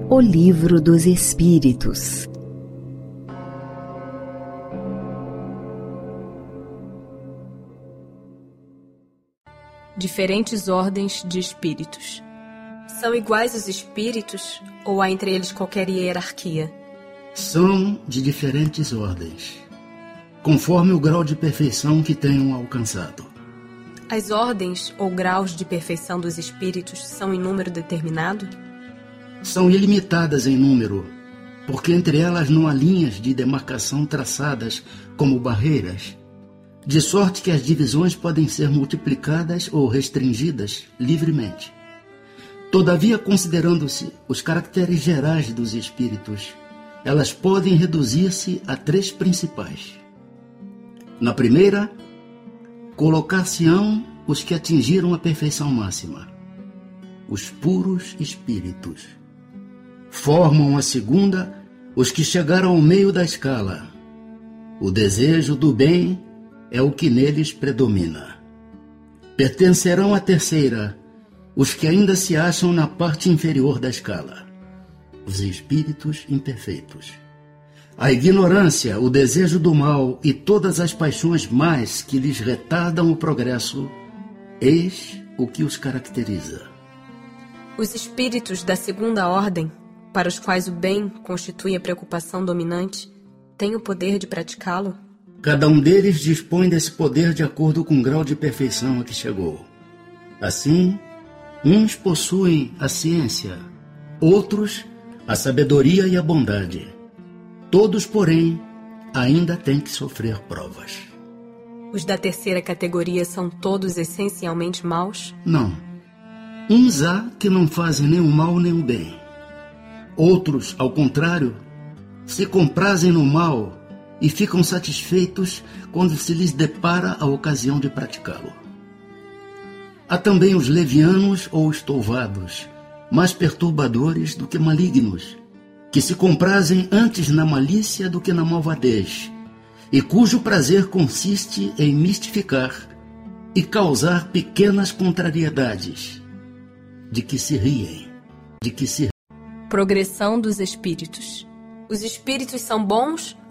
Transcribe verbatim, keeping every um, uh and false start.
O Livro dos Espíritos. Diferentes ordens de espíritos. São iguais os espíritos ou há entre eles qualquer hierarquia? São de diferentes ordens, conforme o grau de perfeição que tenham alcançado. As ordens ou graus de perfeição dos espíritos são em número determinado? São ilimitadas em número, porque entre elas não há linhas de demarcação traçadas como barreiras, de sorte que as divisões podem ser multiplicadas ou restringidas livremente. Todavia, considerando-se os caracteres gerais dos espíritos, elas podem reduzir-se a três principais. Na primeira, colocar-se-ão os que atingiram a perfeição máxima, os puros espíritos. Formam a segunda os que chegaram ao meio da escala. O desejo do bem é o que neles predomina. Pertencerão à terceira os que ainda se acham na parte inferior da escala, os espíritos imperfeitos. A ignorância, o desejo do mal e todas as paixões más que lhes retardam o progresso, eis o que os caracteriza. Os espíritos da segunda ordem, para os quais o bem constitui a preocupação dominante, têm o poder de praticá-lo? Cada um deles dispõe desse poder de acordo com o grau de perfeição a que chegou. Assim, uns possuem a ciência, outros a sabedoria e a bondade. Todos, porém, ainda têm que sofrer provas. Os da terceira categoria são todos essencialmente maus? Não. Uns há que não fazem nem o mal nem o bem. Outros, ao contrário, se comprazem no mal e ficam satisfeitos quando se lhes depara a ocasião de praticá-lo. Há também os levianos ou estouvados, mais perturbadores do que malignos, que se comprazem antes na malícia do que na malvadez, e cujo prazer consiste em mistificar e causar pequenas contrariedades, de que se riem, de que se Progressão dos espíritos. Os espíritos são bons